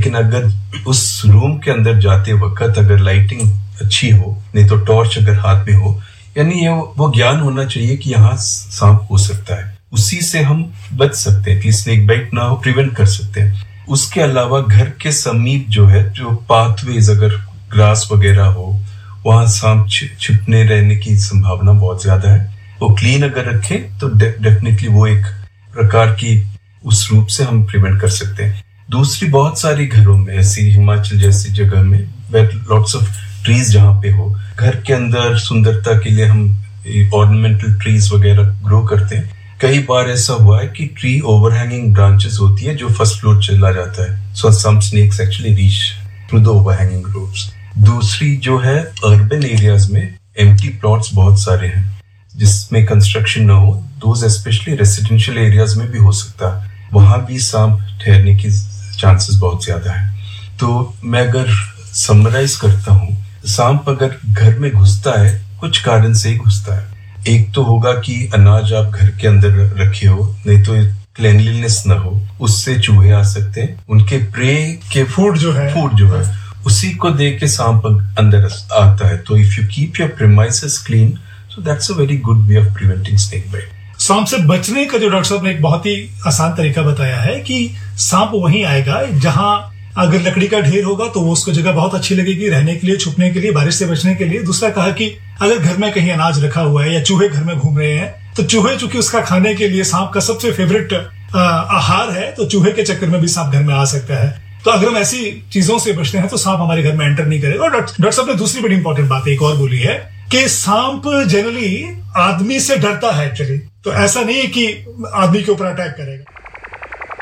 लेकिन अगर उस रूम के अंदर जाते वक्त अगर लाइटिंग अच्छी हो, नहीं तो टॉर्च अगर हाथ में हो, यानी ये वो ज्ञान होना चाहिए कि यहाँ सांप हो सकता है, उसी से हम बच सकते हैं कि स्नेक बाइट ना हो, प्रिवेंट कर सकते हैं। उसके अलावा घर के समीप जो है, जो पाथवेज अगर ग्रास वगैरह हो, वहां सांप छिपने रहने की संभावना बहुत ज्यादा है। वो क्लीन अगर रखें तो डेफिनेटली वो एक प्रकार की उस रूप से हम प्रिवेंट कर सकते हैं। दूसरी, बहुत सारी घरों में ऐसी हिमाचल जैसी जगह में लॉट्स ऑफ ट्रीज जहाँ पे हो, घर के अंदर सुंदरता के लिए हम ऑर्नामेंटल ट्रीज वगैरह ग्रो करते हैं। कई बार ऐसा हुआ है कि ट्री ओवरहैंगिंग ब्रांचेस होती है जो फर्स्ट फ्लोर चला जाता है, सो सम snacks actually reach through the overhanging roofs. दूसरी जो है, अर्बन एरियाज में एम्प्टी प्लॉट्स बहुत सारे हैं जिसमें कंस्ट्रक्शन ना हो, दोज स्पेशली रेसिडेंशियल एरियाज में भी हो सकता है, वहां भी सांप ठहरने की चांसेस बहुत ज्यादा है। तो मैं अगर समराइज करता हूँ, सांप अगर घर में घुसता है कुछ कारण से ही घुसता है। एक तो होगा कि अनाज आप घर के अंदर रखे हो, नहीं तो क्लीनलीनेस ना हो, उससे चूहे आ सकते हैं। उनके प्रे के फूड जो है उसी को देख के सांप अंदर आता है। तो if you keep your premises clean, so that's a very good way of preventing snake bite. सांप से बचने का जो डॉक्टर साहब ने एक बहुत ही आसान तरीका बताया है कि सांप वहीं आएगा जहां अगर लकड़ी का ढेर होगा तो वो उसको जगह बहुत अच्छी लगेगी रहने के लिए, छुपने के लिए, बारिश से बचने के लिए। दूसरा कहा कि अगर घर में कहीं अनाज रखा हुआ है या चूहे घर में घूम रहे हैं तो चूहे चूंकि उसका खाने के लिए सांप का सबसे फेवरेट आहार है, तो चूहे के चक्कर में भी सांप घर में आ सकता है। तो अगर हम ऐसी चीजों से बचते हैं तो सांप हमारे घर में एंटर नहीं करेगा। और डॉक्टर साहब ने दूसरी बड़ी इंपॉर्टेंट बात एक और बोली है कि सांप जनरली आदमी से डरता है एक्चुअली, तो ऐसा नहीं है कि आदमी के ऊपर अटैक करेगा।